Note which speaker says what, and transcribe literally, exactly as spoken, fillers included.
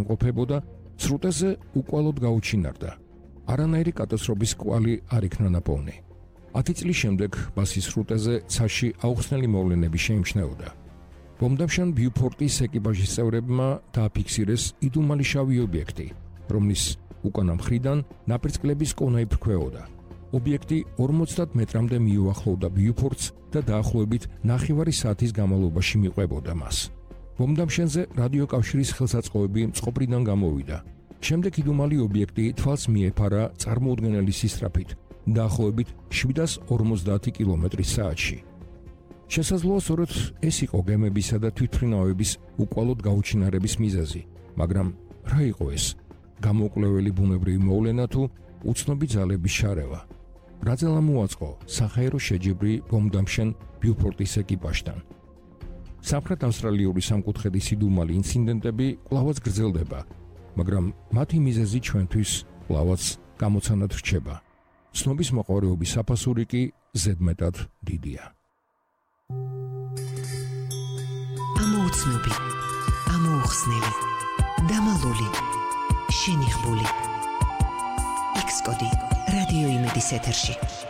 Speaker 1: იმყოფებოდა, სრუტეზე უკვალოდ გაუჩინარდა. არანაირი კატასტროფის კვალი არ იქნა ნაპოვნი. ათი წლის შემდეგ ბასის სრუტეზე ცაში აუხსნელი მოვლენები შეიმჩნეოდა. ბომბდამშენ ბიუფორტის ეკიპაჟის წევრებმა დააფიქსირეს იდუმალი შავი ობიექტი, რომლის უკანა მხრიდან ნაპირწყლების კონა იფრქვეოდა. ობიექტი ორმოცდაათ მეტრამდე მიუახლოვდა ბიუფორტს და დაახლოებით ნახევარი საათის განმავლობაში მიყვებოდა მას. ბომბდამშენზე რადიოკავშირის ხელსაწყოები მწყობრიდან გამოვიდა. შემდეგ იდუმალი ობიექტი თვალს მიეფარა წარმოუდგენელი სისწრაფით, დაახლოებით შვიდას ორმოცდაათი კილომეტრის საათში. შესაძლოა სწორედ ეს იყო გემებისა და თვითმფრინავების უკვალოდ გაუჩინარების მიზეზი, მაგრამ რა იყო ეს? გამოკვლეველი ბუნებრივი მოვლენა თუ უცნობი ძალების შარევა? რა ძალა მოაწყო საჰაერო შეჯიბრი ბომბდამშენ ბიუფორტის ეკიპაჟთან? სამხრეთ ავსტრალიური სამკუთხედის იდუმალი ინციდენტები კვლავაც გრძელდება, მაგრამ მათი მიზეზი ჩვენთვის კვლავაც გამოცანად რჩება. ცნობის მოყვარეობის საფასური კი ზედმეტად დიდია.
Speaker 2: ამოუცნობი, ამოუხსნელი, დამალული, შენიღბული. ექს კოდი რადიო იმედის ეთერში.